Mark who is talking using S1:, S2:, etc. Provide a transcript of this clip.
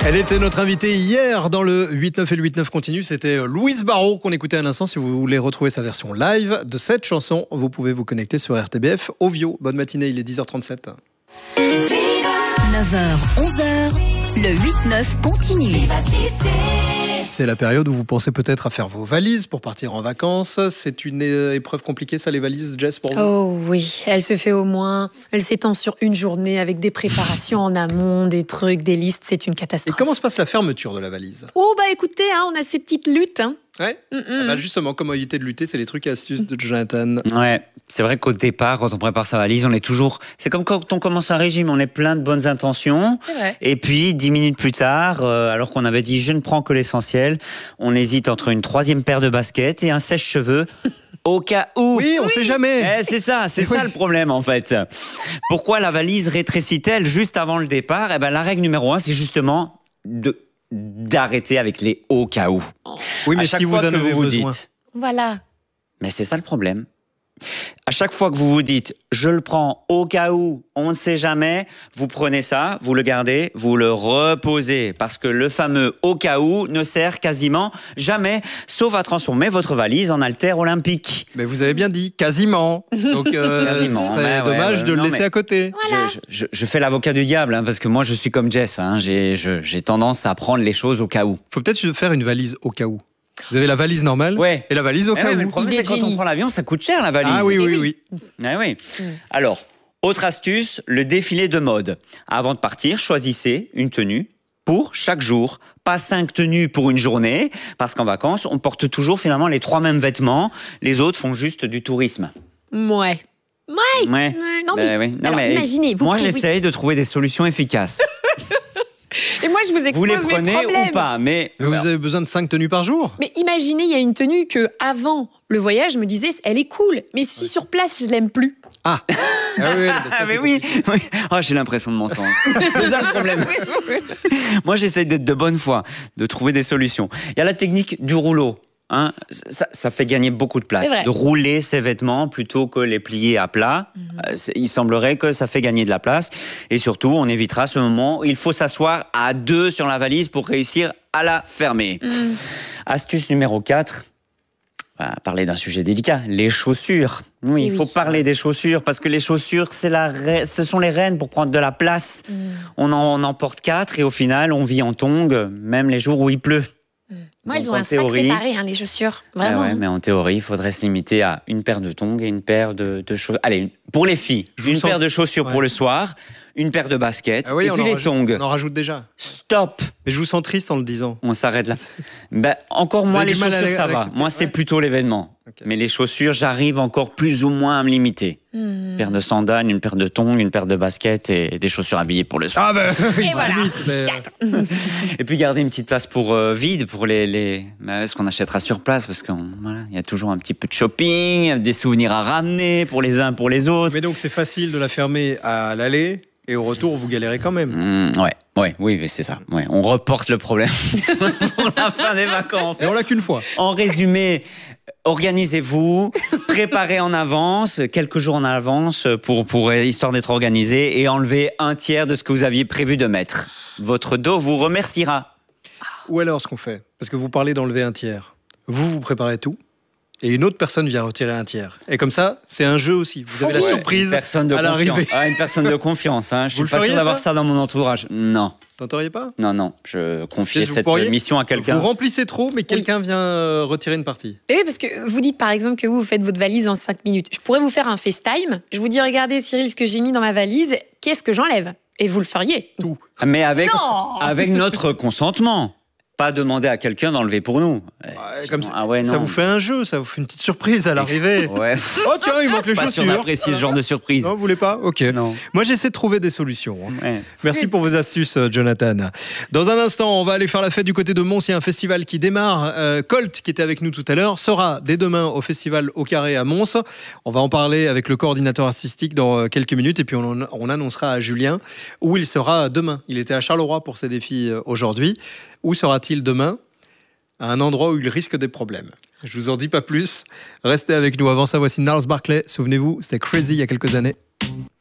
S1: Elle était notre invitée hier dans le 8-9 et le 8-9 continue. C'était Louise Barrault qu'on écoutait à l'instant. Si vous voulez retrouver sa version live de cette chanson, vous pouvez vous connecter sur RTBF Ovio. Bonne matinée, il est 10h37.
S2: 9h, 11h, le 8-9 continue.
S1: C'est la période où vous pensez peut-être à faire vos valises pour partir en vacances. C'est une épreuve compliquée, ça, les valises, Jess, pour vous?
S3: Oh oui, elle se fait au moins. Elle s'étend sur une journée avec des préparations en amont, des trucs, des listes. C'est une
S1: Et
S3: catastrophe.
S1: comment se passe la fermeture de la valise?
S3: Oh bah écoutez, on a ces petites luttes.
S1: Ouais. Ah bah justement, comment éviter de lutter, c'est les trucs et astuces de Jonathan.
S4: Ouais, c'est vrai qu'au départ, quand on prépare sa valise, on est toujours... C'est comme quand on commence un régime, on est plein de bonnes intentions.
S3: C'est vrai.
S4: Et puis, 10 minutes plus tard, alors qu'on avait dit « je ne prends que l'essentiel », on hésite entre une 3e paire de baskets et un sèche-cheveux. Au cas où.
S1: Oui, on sait jamais.
S4: C'est ça le problème en fait. Pourquoi la valise rétrécit-elle juste avant le départ? Eh ben, la règle numéro 1, c'est justement d'arrêter avec les au cas où.
S1: Oui, mais
S4: à chaque
S1: si vous
S4: fois
S1: en
S4: que
S1: avez
S4: vous
S1: besoin.
S4: dites,
S3: Voilà.
S4: mais c'est ça le problème. À chaque fois que vous vous dites « je le prends au cas où, on ne sait jamais », vous prenez ça, vous le gardez, vous le reposez. Parce que le fameux « au cas où » ne sert quasiment jamais, sauf à transformer votre valise en haltère olympique.
S1: Mais vous avez bien dit, quasiment. Donc,
S4: Quasiment.
S1: ce serait dommage de le laisser à côté.
S3: Voilà.
S4: Je fais l'avocat du diable, parce que moi je suis comme Jess, j'ai tendance à prendre les choses au cas où.
S1: Faut peut-être faire une valise au cas où. Vous avez la valise normale
S4: Ouais.
S1: et la valise au cas
S4: Mais
S1: où.
S4: le problème,
S3: Idée
S4: c'est que
S3: de
S4: quand on
S3: génie.
S4: prend l'avion, ça coûte cher la valise.
S1: Ah oui, oui, oui.
S4: Ah oui. Alors, autre astuce, le défilé de mode. Avant de partir, choisissez une tenue pour chaque jour. Pas 5 tenues pour une journée, parce qu'en vacances, on porte toujours finalement les 3 mêmes vêtements. Les autres font juste du tourisme.
S3: Ouais.
S4: Ouais.
S3: Non, mais,
S4: oui.
S3: alors, imaginez.
S4: Moi, j'essaye de trouver des solutions efficaces.
S3: Et moi, je vous expose
S4: Vous les
S3: mes
S4: prenez
S3: problèmes.
S4: ou pas, mais...
S1: Mais vous avez besoin de 5 tenues par jour?
S3: Mais imaginez, il y a une tenue que avant le voyage, je me disais, elle est cool. Mais si sur place, je l'aime plus.
S1: Ah oui,
S4: Ah mais oui. Oh, j'ai l'impression de m'entendre. C'est ça le problème. Moi, j'essaie d'être de bonne foi, de trouver des solutions. Il y a la technique du rouleau. Ça fait gagner beaucoup de place.
S3: C'est vrai.
S4: De rouler ses vêtements plutôt que les plier à plat. Il semblerait que ça fait gagner de la place. Et surtout, on évitera ce moment où il faut s'asseoir à 2 sur la valise pour réussir à la fermer. Astuce numéro 4. On va parler d'un sujet délicat, les chaussures. Oui, il faut parler des chaussures parce que les chaussures, ce sont les reines pour prendre de la place. On en porte 4 et au final, on vit en tongs, même les jours où il pleut.
S3: Moi,
S4: Donc,
S3: ils ont
S4: en
S3: un sac
S4: théorie-
S3: séparé, les chaussures. Vraiment.
S4: Ah ouais, mais en théorie, il faudrait se limiter à une paire de tongs et une paire de chaussures. Allez, pour les filles, une paire de chaussures pour le soir, une paire de baskets
S1: Ah oui,
S4: et puis les tongs.
S1: on en rajoute déjà.
S4: Stop.
S1: Mais je vous sens triste en le disant.
S4: On s'arrête là. Encore moi,
S1: avez
S4: les
S1: du mal à
S4: chaussures, ça va.
S1: accepter.
S4: Moi, c'est
S1: Ouais.
S4: plutôt l'événement.
S1: Ok.
S4: Mais les chaussures, j'arrive encore plus ou moins à me limiter. Une paire de sandales, une paire de tongs, une paire de baskets et des chaussures habillées pour le soir.
S1: Ah ben oui,
S3: voilà.
S1: limite, mais...
S4: Et puis garder une petite place pour vide pour ce qu'on achètera sur place parce qu'il y a toujours un petit peu de shopping, des souvenirs à ramener pour les uns pour les autres.
S1: Mais donc c'est facile de la fermer à l'aller et au retour vous galérez quand même.
S4: Oui, mais c'est ça. Ouais, on reporte le problème pour la fin des vacances.
S1: Et on l'a qu'une fois.
S4: En résumé, organisez-vous, préparez en avance, quelques jours en avance pour histoire d'être organisé et enlevez un tiers de ce que vous aviez prévu de mettre. Votre dos vous remerciera.
S1: Ou alors ce qu'on fait, parce que vous parlez d'enlever un tiers. Vous préparez tout et une autre personne vient retirer un tiers. Et comme ça, c'est un jeu aussi. Vous avez la surprise
S4: Une personne de
S1: à l'arrivée.
S4: confiance. Une personne de confiance. Je
S1: Vous
S4: suis
S1: le
S4: pas sûr
S1: feriez,
S4: d'avoir
S1: ça
S4: ça dans mon entourage. Non.
S1: T'entendriez pas?
S4: Non. Je confiais
S1: Vous
S4: cette
S1: pourriez
S4: mission à quelqu'un.
S1: Vous remplissez trop, mais quelqu'un vient retirer une partie.
S3: Et oui, parce que vous dites par exemple que vous faites votre valise en 5 minutes. Je pourrais vous faire un FaceTime. Je vous dis, regardez Cyril, ce que j'ai mis dans ma valise, qu'est-ce que j'enlève? Et vous le feriez.
S1: Tout.
S4: Mais avec
S3: Non
S4: notre consentement. Pas demander à quelqu'un d'enlever pour nous.
S1: Comme ça,
S4: Ah ouais,
S1: ça
S4: non.
S1: vous fait un jeu, ça vous fait une petite surprise à l'arrivée.
S4: Ouais.
S1: Oh tiens, il manque les
S4: Pas sûr
S1: chaussures.
S4: d'apprécier ce genre de surprise.
S1: Non, vous voulez pas? Ok.
S4: Non.
S1: Moi, j'essaie de trouver des solutions.
S4: Ouais.
S1: Merci pour vos astuces, Jonathan. Dans un instant, on va aller faire la fête du côté de Mons. Il y a un festival qui démarre. Colt, qui était avec nous tout à l'heure, sera dès demain au festival Au Carré à Mons. On va en parler avec le coordinateur artistique dans quelques minutes. Et puis, on annoncera à Julien où il sera demain. Il était à Charleroi pour ses défis aujourd'hui. Où sera-t-il demain? À un endroit où il risque des problèmes. Je vous en dis pas plus. Restez avec nous. Avant ça, voici Gnarls Barkley. Souvenez-vous, c'était Crazy il y a quelques années.